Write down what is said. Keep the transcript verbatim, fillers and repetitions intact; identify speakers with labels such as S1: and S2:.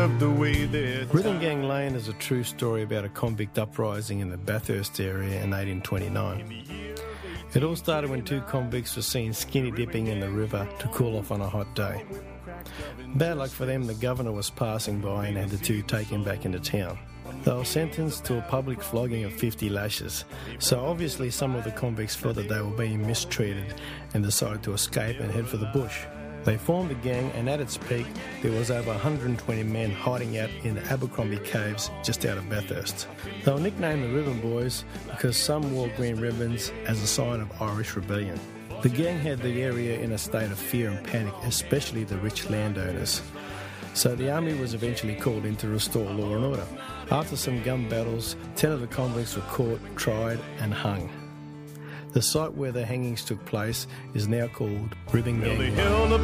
S1: Rhythm Gang Lane is a true story about a convict uprising in the Bathurst area in eighteen twenty-nine. It all started when two convicts were seen skinny dipping in the river to cool off on a hot day. Bad luck for them, the governor was passing by and had the two taken back into town. They were sentenced to a public flogging of fifty lashes, so obviously some of the convicts felt that they were being mistreated and decided to escape and head for the bush. They formed a gang, and at its peak there was over one hundred twenty men hiding out in the Abercrombie Caves just out of Bathurst. They were nicknamed the Ribbon Boys because some wore green ribbons as a sign of Irish rebellion. The gang had the area in a state of fear and panic, especially the rich landowners. So the army was eventually called in to restore law and order. After some gun battles, ten of the convicts were caught, tried and hung. The site where the hangings took place is now called Rhythm Gang Lane.